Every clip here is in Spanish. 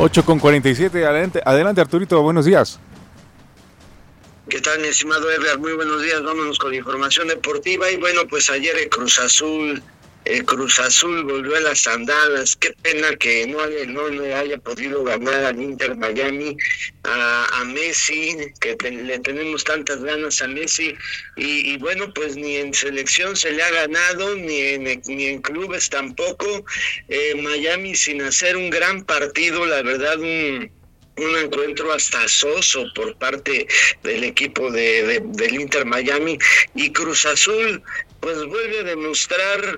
8:47, adelante Arturito, buenos días. ¿Qué tal, mi estimado Edgar? Muy buenos días, vámonos con la información deportiva. Y bueno, pues ayer el Cruz Azul volvió a las andadas. Qué pena que no le haya podido ganar al Inter Miami, a Messi, que le tenemos tantas ganas a Messi. Y bueno, pues ni en selección se le ha ganado, ni en clubes tampoco. Miami sin hacer un gran partido, la verdad, un encuentro hasta soso por parte del equipo del Inter Miami. Y Cruz Azul pues vuelve a demostrar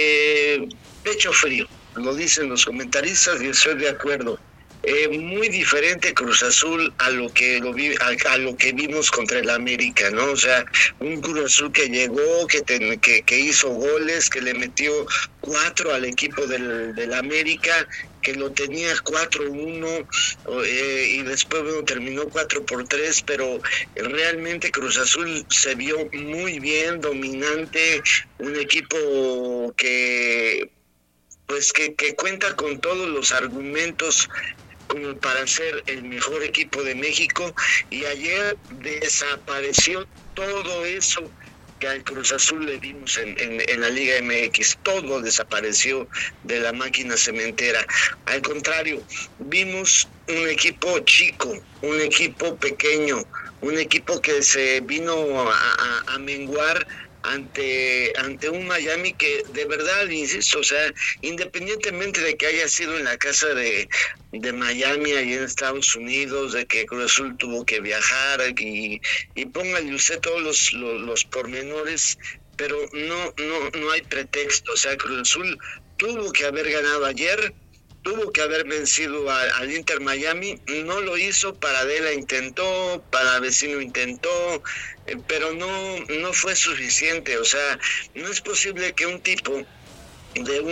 pecho frío, lo dicen los comentaristas y estoy de acuerdo. Muy diferente Cruz Azul a lo que vimos contra el América, ¿no? O sea, un Cruz Azul que llegó, que hizo goles, que le metió 4 al equipo del América, que lo tenía 4-1, y después terminó 4-3, pero realmente Cruz Azul se vio muy bien, dominante, un equipo que cuenta con todos los argumentos como para ser el mejor equipo de México, y ayer desapareció todo eso que al Cruz Azul le dimos en la Liga MX. Todo desapareció de la máquina cementera. Al contrario, vimos un equipo chico, un equipo pequeño, un equipo que se vino a menguar ante un Miami que de verdad, insisto, o sea, independientemente de que haya sido en la casa de Miami, allí en Estados Unidos, de que Cruz Azul tuvo que viajar y póngale usted todos los pormenores, pero no hay pretexto. O sea, Cruz Azul tuvo que haber ganado ayer, tuvo que haber vencido al Inter Miami, no lo hizo. Paradela intentó, Palavecino intentó, pero no fue suficiente. O sea, no es posible que un tipo de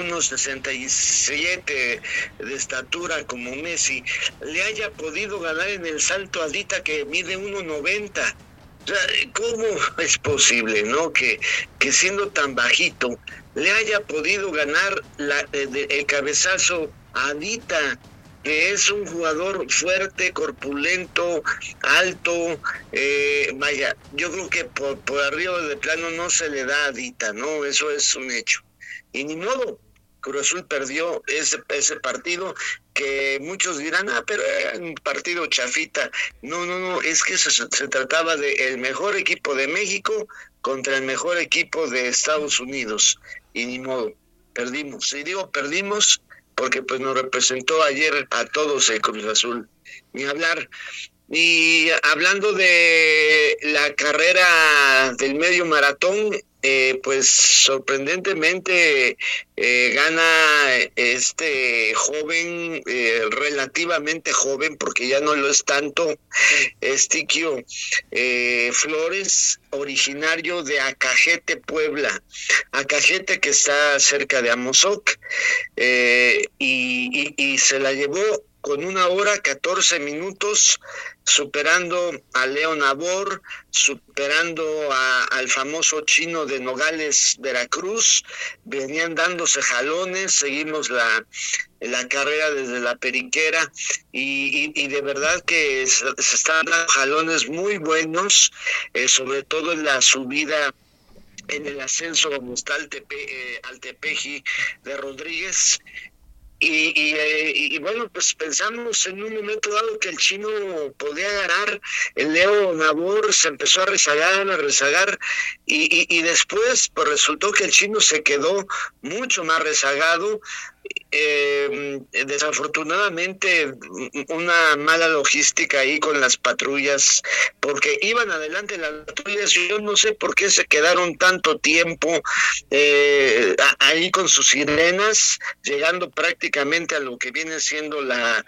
1.67 de estatura como Messi le haya podido ganar en el salto a Dita, que mide 1.90. O sea, ¿cómo es posible, no, que siendo tan bajito le haya podido ganar el cabezazo a Dita, que es un jugador fuerte, corpulento, alto? Vaya, yo creo que por arriba de plano no se le da a Dita, ¿no? Eso es un hecho. Y ni modo, Cruz Azul perdió ese partido, que muchos dirán, pero era un partido chafita. No, es que se trataba de el mejor equipo de México contra el mejor equipo de Estados Unidos, y ni modo, perdimos. Y digo perdimos porque pues nos representó ayer a todos el Cruz Azul, ni hablar. Y hablando de la carrera del medio maratón, pues sorprendentemente gana este joven, relativamente joven, porque ya no lo es tanto, Estiquio Flores, originario de Acajete, Puebla. Acajete, que está cerca de Amozoc, y se la llevó con 1 hora 14 minutos, superando a Leo Nabor, superando al famoso chino de Nogales, Veracruz. Venían dándose jalones, seguimos la carrera desde la Periquera, y de verdad que se están dando jalones muy buenos, sobre todo en la subida, en el ascenso donde está al Tepeji de Rodríguez. Y bueno, pues pensamos en un momento dado que el chino podía ganar. El Leo Nabor se empezó a rezagar, y después pues resultó que el chino se quedó mucho más rezagado. Desafortunadamente, una mala logística ahí con las patrullas, porque iban adelante las patrullas. Yo no sé por qué se quedaron tanto tiempo ahí con sus sirenas, llegando prácticamente a lo que viene siendo la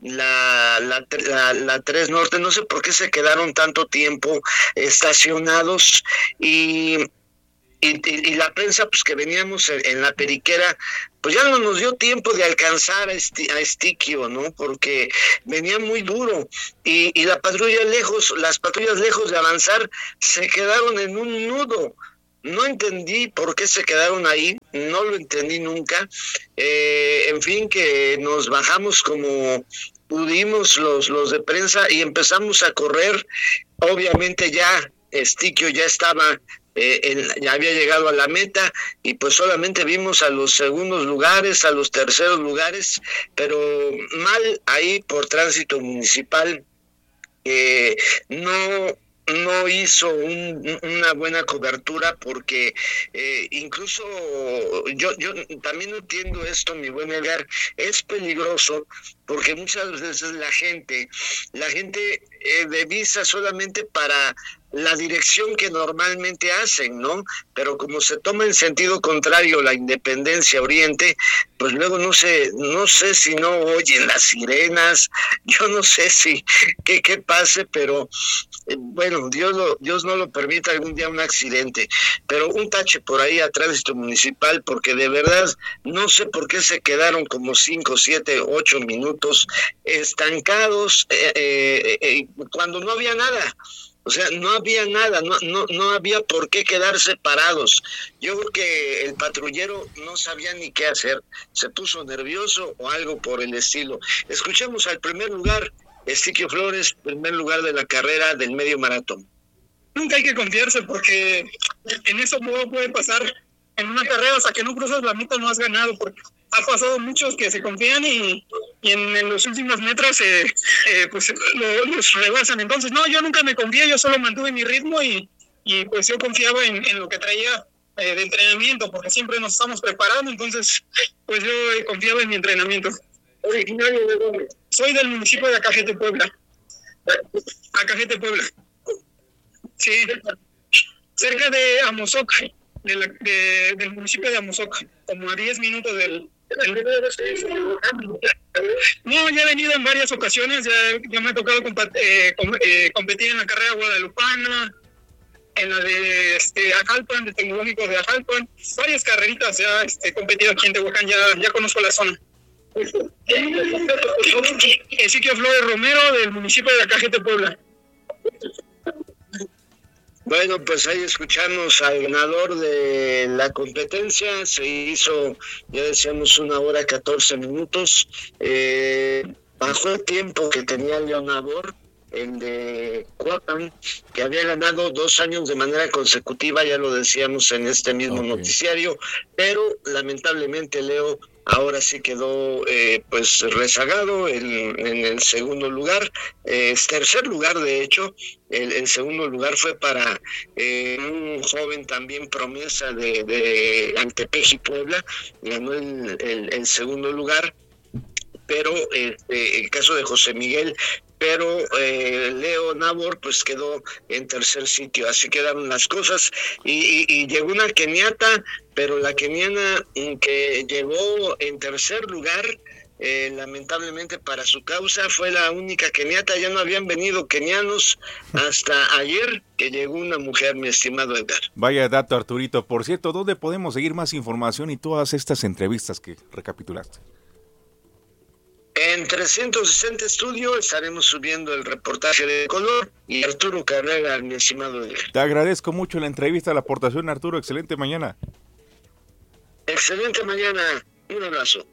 3 Norte. No sé por qué se quedaron tanto tiempo estacionados, y la prensa, pues que veníamos en la Periquera, pues ya no nos dio tiempo de alcanzar a Estiquio, ¿no? Porque venía muy duro, y las patrullas lejos de avanzar, se quedaron en un nudo. No entendí por qué se quedaron ahí, no lo entendí nunca. En fin, que nos bajamos como acudimos los de prensa y empezamos a correr. Obviamente ya Stiquio ya estaba, ya había llegado a la meta, y pues solamente vimos a los segundos lugares, a los terceros lugares, pero mal ahí por tránsito municipal. No hizo una buena cobertura, porque incluso yo también entiendo esto, mi buen Edgar. Es peligroso porque muchas veces la gente devisa solamente para la dirección que normalmente hacen, ¿no? Pero como se toma en sentido contrario la Independencia Oriente, pues luego no sé si no oyen las sirenas, yo no sé si qué pase, pero bueno, Dios no lo permita algún día un accidente, pero un tache por ahí a tránsito municipal, porque de verdad no sé por qué se quedaron como 5, 7, 8 minutos estancados cuando no había nada. O sea, no había nada, no había por qué quedarse parados. Yo creo que el patrullero no sabía ni qué hacer, se puso nervioso o algo por el estilo. Escuchemos al primer lugar, Stiquio Flores, primer lugar de la carrera del medio maratón. Nunca hay que confiarse, porque en eso puede pasar en una carrera. Hasta que no cruzas la meta no has ganado, porque ha pasado muchos que se confían y en los últimos metros pues los rebasan. Entonces no, yo nunca me confié, yo solo mantuve mi ritmo y pues yo confiaba en lo que traía de entrenamiento, porque siempre nos estamos preparando. Entonces pues yo confiaba en mi entrenamiento. ¿Originario de dónde? Soy del municipio de Acajete, Puebla. Acajete, Puebla. Sí, cerca de Amozoc, del municipio de Amozoc, como a 10 minutos del... No, ya he venido en varias ocasiones, ya me ha tocado competir en la carrera guadalupana, en la de Ajalpan, de Tecnológico de Ajalpan, varias carreritas. Ya he competido aquí en Tehuacán, ya conozco la zona. Stiquio Flores Romero, del municipio de Acajete, Puebla. Bueno, pues ahí escuchamos al ganador de la competencia. Se hizo, ya decíamos, 1 hora 14 minutos. Bajó el tiempo que tenía Leonabor, el de Coatán, que había ganado 2 años de manera consecutiva, ya lo decíamos en este mismo noticiario, pero lamentablemente Leo ahora sí quedó pues rezagado en el segundo lugar, tercer lugar de hecho. El segundo lugar fue para un joven también promesa de Antepeji, Puebla, ganó el segundo lugar, pero el caso de José Miguel, pero Leo Nabor pues quedó en tercer sitio. Así quedaron las cosas, y llegó una keniata, pero la keniana que llegó en tercer lugar, lamentablemente para su causa, fue la única keniata. Ya no habían venido kenianos hasta ayer, que llegó una mujer, mi estimado Edgar. Vaya dato, Arturito. Por cierto, ¿dónde podemos seguir más información y todas estas entrevistas que recapitulaste? En 360 Estudio estaremos subiendo el reportaje de color, y Arturo Carrera, mi estimado Edgar. Te agradezco mucho la entrevista, la aportación, Arturo. Excelente mañana. Excelente mañana. Un abrazo.